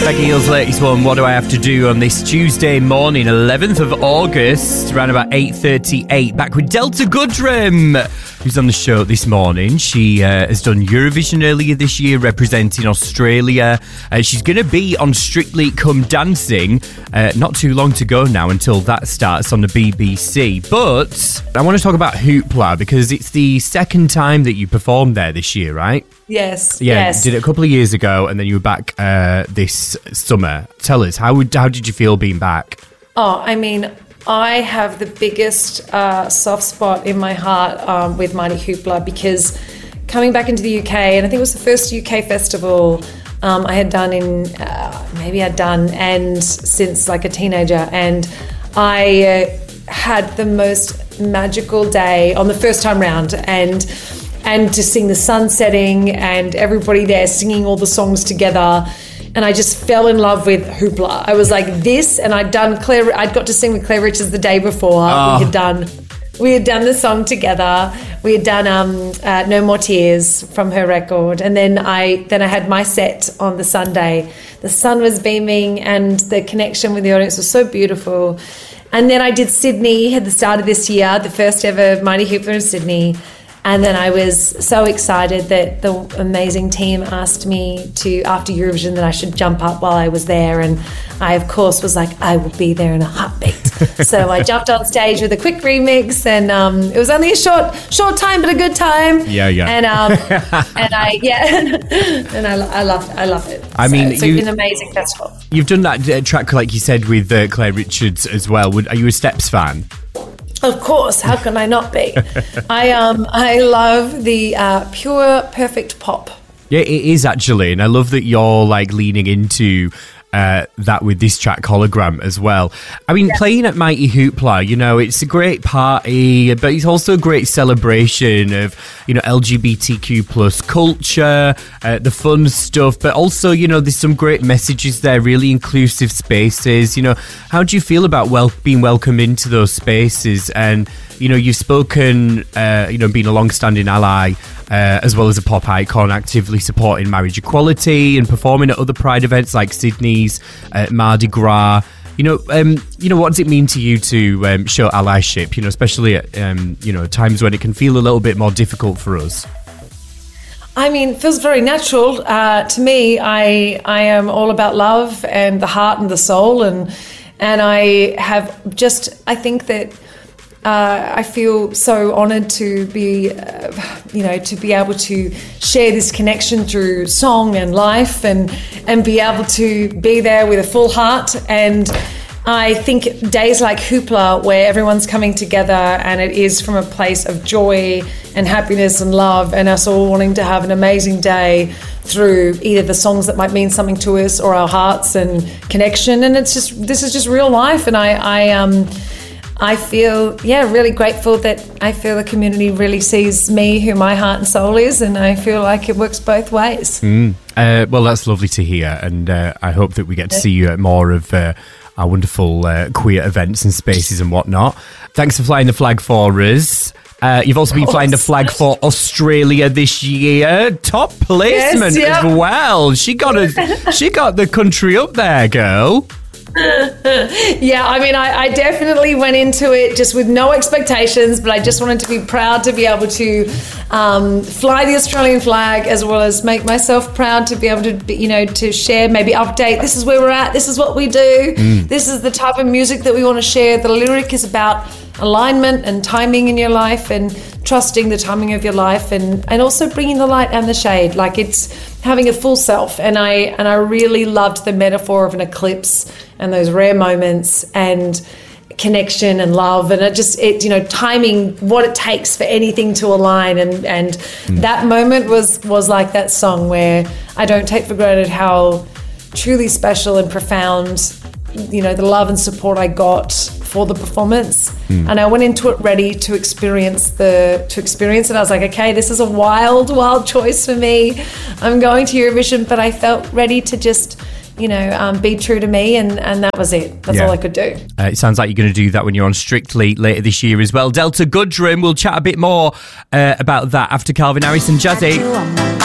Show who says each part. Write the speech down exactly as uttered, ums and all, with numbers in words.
Speaker 1: Becky Hill's latest one, What Do I Have to Do, on this Tuesday morning, eleventh of August, around about eight thirty-eight. Back with Delta Goodrem, who's on the show this morning. She uh, has done Eurovision earlier this year, representing Australia. Uh, she's going to be on Strictly Come Dancing. Uh, not too long to go now until that starts on the B B C. But I want to talk about Hoopla, because it's the second time that you performed there this year, right?
Speaker 2: Yes.
Speaker 1: Yeah,
Speaker 2: yes.
Speaker 1: did it a couple of years ago, and then you were back uh, this summer. Tell us, how would, how did you feel being back?
Speaker 2: Oh, I mean, I have the biggest uh, soft spot in my heart um, with Mighty Hoopla, because coming back into the U K, and I think it was the first U K festival um, I had done in, uh, maybe I'd done, and since like a teenager, and I uh, had the most magical day on the first time round, and and to sing the sun setting and everybody there singing all the songs together. And I just fell in love with Hoopla. I was like this, and I'd done Claire, I'd got to sing with Claire Richards the day before. Oh. We had done, we had done the song together. We had done um, uh, No More Tears from her record. And then I, then I had my set on the Sunday. The sun was beaming and the connection with the audience was so beautiful. And then I did Sydney at the start of this year, the first ever Mighty Hoopla in Sydney. And then I was so excited that the amazing team asked me to, after Eurovision, that I should jump up while I was there. And I, of course, was like, I will be there in a heartbeat. So I jumped on stage with a quick remix, and um, it was only a short, short time, but a good time.
Speaker 1: Yeah, yeah.
Speaker 2: And um, and I, yeah, and I, I love, I love it.
Speaker 1: I
Speaker 2: so
Speaker 1: mean,
Speaker 2: it's
Speaker 1: you,
Speaker 2: an amazing festival.
Speaker 1: You've done that uh, track, like you said, with uh, Claire Richards as well. Would, are you a Steps fan?
Speaker 2: Of course, how can I not be? I um I love the uh, pure, perfect pop.
Speaker 1: Yeah, it is actually, and I love that you're like leaning into uh, that with this track Hologram as well. I mean, yeah. Playing at Mighty Hoopla, you know, it's a great party, but it's also a great celebration of, you know, L G B T Q plus culture, uh, the fun stuff, but also, you know, there's some great messages there, really inclusive spaces. You know, how do you feel about well being welcomed into those spaces? And, you know, you've spoken, uh, you know, being a long-standing ally, Uh, as well as a pop icon, actively supporting marriage equality and performing at other Pride events like Sydney's, uh, Mardi Gras. You know, um, you know, what does it mean to you to um, show allyship? You know, especially at um, you know times when it can feel a little bit more difficult for us.
Speaker 2: I mean, it feels very natural uh, to me. I I am all about love and the heart and the soul, and and I have just I think that. Uh, I feel so honoured to be, uh, you know, to be able to share this connection through song and life, and and be able to be there with a full heart. And I think days like Hoopla, where everyone's coming together and it is from a place of joy and happiness and love, and us all wanting to have an amazing day through either the songs that might mean something to us or our hearts and connection. And it's just, this is just real life. And I, I um. I feel, yeah, really grateful that I feel the community really sees me, who my heart and soul is, and I feel like it works both ways.
Speaker 1: Mm. Uh, well, that's lovely to hear, and uh, I hope that we get to see you at more of uh, our wonderful uh, queer events and spaces and whatnot. Thanks for flying the flag for us. Uh, you've also been flying the flag for Australia this year. Top placement yes, yeah. as well. She got a, she got the country up there, girl.
Speaker 2: Yeah, I mean, I, I definitely went into it just with no expectations, but I just wanted to be proud to be able to um, fly the Australian flag, as well as make myself proud to be able to, be, you know, to share, maybe update. This is where we're at. This is what we do. Mm. This is the type of music that we want to share. The lyric is about alignment and timing in your life, and trusting the timing of your life, and, and also bringing the light and the shade. Like, it's having a full self. And I and I really loved the metaphor of an eclipse and those rare moments and connection and love, and it just it you know timing what it takes for anything to align, and and mm. that moment was was like that song where I don't take for granted how truly special and profound, you know, the love and support I got for the performance. Mm. And I went into it ready to experience the to experience it. I was like, okay, this is a wild, wild choice for me. I'm going to Eurovision, but I felt ready to just, you know, um, be true to me, and, and that was it. That's yeah. all I could do.
Speaker 1: Uh, it sounds like you're going to do that when you're on Strictly later this year as well. Delta Goodrem, we'll chat a bit more uh, about that after Calvin Harris and Jazzy.